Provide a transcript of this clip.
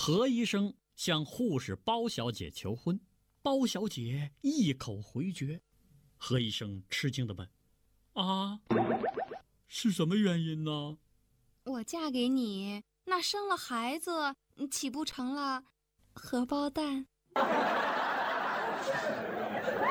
何医生向护士包小姐求婚，包小姐一口回绝。何医生吃惊地问：啊，是什么原因呢？ 我嫁给你，那生了孩子，岂不成了荷包蛋？